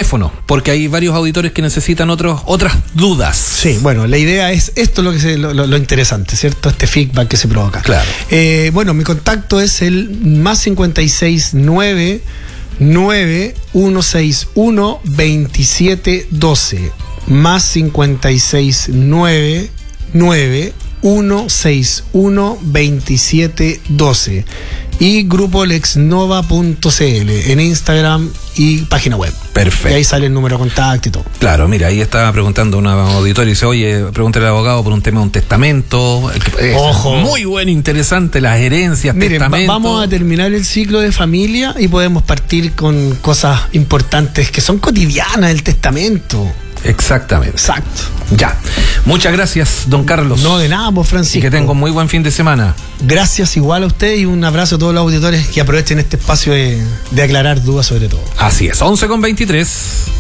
teléfono, porque hay varios auditores que necesitan otras dudas. Sí, bueno, la idea es esto lo interesante, ¿cierto? Este feedback que se provoca. Claro. Bueno, mi contacto es el más 569 9161 2712 más 569 9161 2712 y grupo lexnova.cl en Instagram y página web. Perfecto. Y ahí sale el número de contacto y todo. Claro, mira, ahí estaba preguntando una auditoria y dice, oye, pregúntale al abogado por un tema de un testamento. Ojo. Muy bueno, interesante, las herencias, Miren, testamentos. vamos a terminar el ciclo de familia y podemos partir con cosas importantes que son cotidianas, el testamento. Exactamente. Exacto. Ya. Muchas gracias, don Carlos. No, de nada, pues, Francisco. Y que tenga un muy buen fin de semana. Gracias igual a usted y un abrazo a todos los auditores que aprovechen este espacio de aclarar dudas sobre todo. Así es, 11:23.